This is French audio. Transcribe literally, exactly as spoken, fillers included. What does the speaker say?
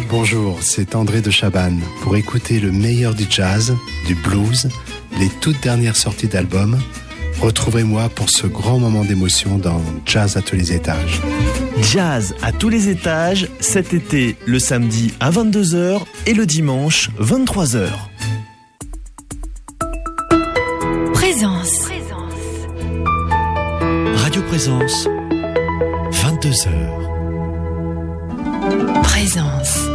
Bonjour, c'est André de Chabannes. Pour écouter le meilleur du jazz, du blues, les toutes dernières sorties d'albums, retrouvez-moi pour ce grand moment d'émotion dans Jazz à tous les étages. Jazz à tous les étages, cet été, le samedi à vingt-deux heures et le dimanche vingt-trois heures. Présence. Radio Présence, vingt-deux heures. Présence.